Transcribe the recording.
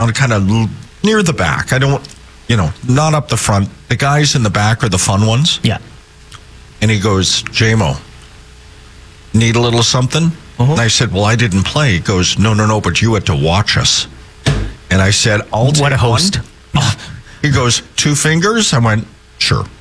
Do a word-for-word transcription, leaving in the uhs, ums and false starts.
down kind of l- near the back. I don't, you know, not up the front. The guys in the back are the fun ones. Yeah. And he goes, J-Mo, need a little something? Uh-huh. And I said, well, I didn't play. He goes, no, no, no, but you had to watch us. And I said, I'll take What a host. one. He goes, two fingers? I went, sure.